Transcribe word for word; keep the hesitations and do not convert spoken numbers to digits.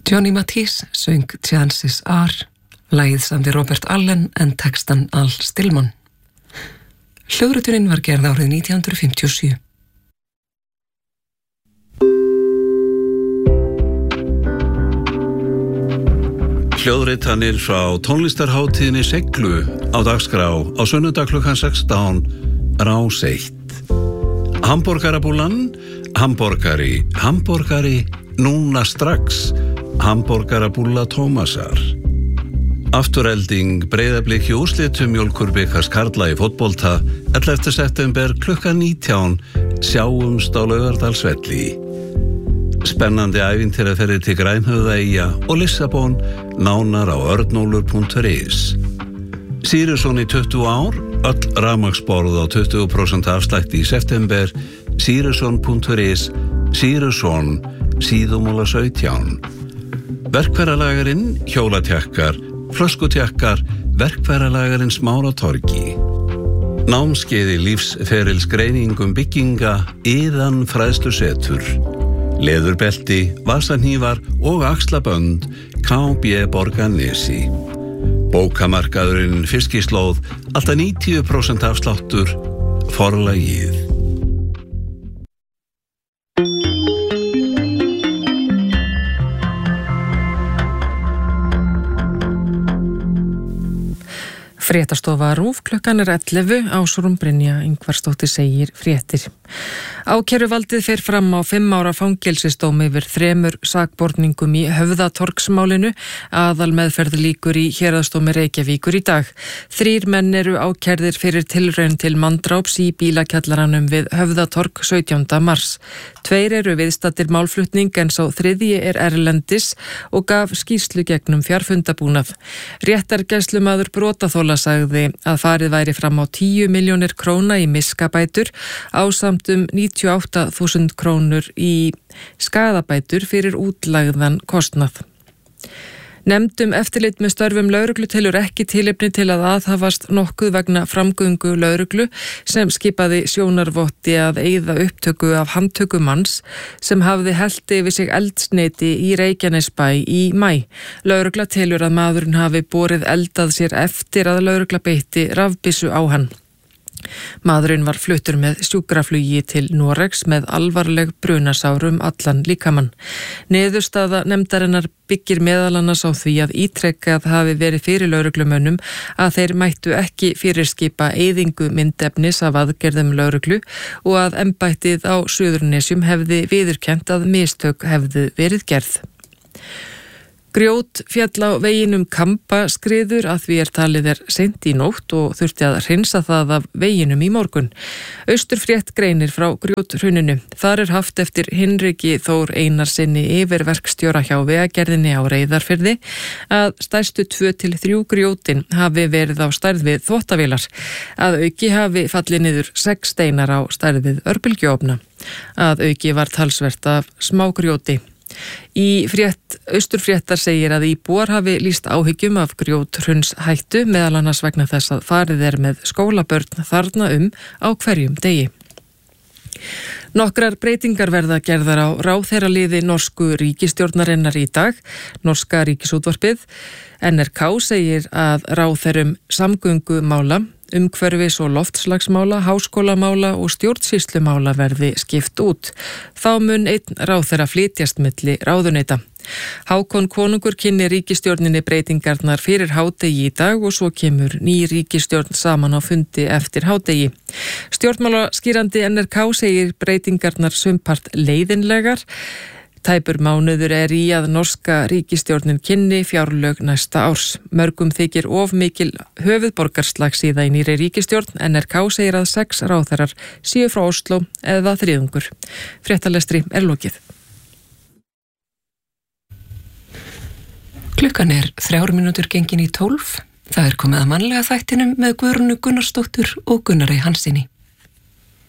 Johnny Matisse söng Chances Are, lagið samdi Robert Allen en textan Al Stillman. Hljóðritunin var gerð árið nítján hundruð fimmtíu og sjö. Hljóðritanir frá tónlistarhátíðinni Seglu á dagskrá á sunnudag klukkan sextán Rás eitt. Hamborgarabúlan, hamborgari, hamborgari, núna strax, hamborgarabúlla Tómasar. Afturelding Breiðablik í úrslitum Mjólkurbikars karla í fótbolta ellefta september klukkan nítján sjáumst á Laugardalsvelli. Spennandi ævintýraferðir til Grænhöfðaeyja og Lissabon nánar á örnólfur punktur is. Sýrusson í tuttugu ár, öll rafmagnsborð á tuttugu prósent afslætti í september, sýrusson punktur is, Sýrusson, síðumúla sautján. Verkfæralagarinn, hjólatjakkar, flöskutjakkar, verkfæralagarinn Smáratorgi. Námskeiði lífsferilsgreiningum bygginga, Iðan fræðslusetur. Leðurbelti, vasanhnífar og axlabönd, K B Borgarnesi. Bókamarkaðurinn Fiskislóð, alltaf níutíu prósent afsláttur, Forlagið. Fréttastofa RÚV klukkan er ellefu, Ásrún Brynja Ingvarsdóttir segir fréttir. Ákæruvaldið fer fram á fimm ára fangelsisdómi yfir þremur sakborningum í Höfðatorgsmálinu, aðal meðferð lýkur í Héraðsdómi Reykjavíkur í dag. Þrír menn eru ákærðir fyrir tilraun til manndráps í bílakjallaranum við Höfðatorg sautjánda mars. Tveir eru viðstaddir málflutning en sá þriðji er erlendis og gaf skýrslu gegnum fjarfundabúnað. Réttargæslumaður brotaþola sagði að farið væri fram á tíu milljónir króna í miskabætur ásamt um níutíu og átta þúsund krónur í skaðabætur fyrir útlagðan kostnað. Nefnd um eftirlit með störfum lögreglu telur ekki tilefni til að aðhafast nokkuð vegna framgöngu lögreglu sem skipaði sjónarvotti að eyða upptöku af handtöku manns sem hafði hellt yfir sig eldsneyti í Reykjanesbæ í maí. Lögregla telur að maðurinn hafi borið eldað sér eftir að lögregla beitti rafbyssu á hann. Maðurinn var fluttur með sjúkraflugi til Noregs með alvarleg brunasárum allan líkamann. Niðurstaða nefndarinnar byggir meðal annars á því að ítrekkað hafi verið fyrir lögreglumönnum að þeir mættu ekki fyrirskipa eyðingu myndefnis af aðgerðum lögreglu og að embættið á Suðurnesjum hefði viðurkennt að mistök hefðu verið gerð. Grjót féll á veginum Kambaskriður að því er talið er seint í nótt og þurfti að hreinsa það af veginum í morgun. Austurfrétt greinir frá grjóthruninu. Þar er haft eftir Hinriki Þór Einarssyni yfirverkstjóra hjá Vegagerðinni á Reyðarfirði að stærstu tvö til þrjú grjótin hafi verið á stærð við þvottavélar. Að auki hafi fallið niður sex steinar á stærð við örbylgjuofna. Að auki var talsvert af smágrjóti. Í frétt Austurfréttar segir að íbúar hafi lýst áhyggjum af grjóthruns hættu meðal annars vegna þess að farið er með skólabörn þarna um á hverjum degi. Nokkrar breytingar verða gerðar á ráðherraliði norsku ríkisstjórnarinnar í dag. Norska ríkisútvarpið N R K segir að ráðherrum samgöngumála, umhverfis- og loftslagsmála, háskólamála og stjórnsýslumála verði skipt út. Þá mun einn ráðherra flytjast milli ráðuneyta. Hákon konungur kynni ríkisstjórninni breytingarnar fyrir hádegi í dag og svo kemur ný ríkisstjórn saman á fundi eftir hádegi. Stjórnmálaskýrandi N R K segir breytingarnar sumpart leiðinlegar. Tæpur mánuður er í að norska ríkisstjórnin kynni fjárlög næsta árs. Mörgum þykir of mikil höfuðborgarslagsíða í nýri ríkisstjórn. N R K segir að sex ráðherrar séu frá Oslo eða þriðungur. Fréttalestri er lokið. Klukkan er þrjár mínútur gengin í tólf. Það er komið að mannlega þættinum með Guðrúnu Gunnarsdóttur og Gunnari Hanssyni.